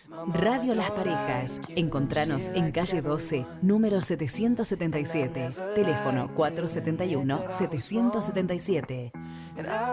Radio Las Parejas. Encontranos en calle 12, número 777. Teléfono 471-777.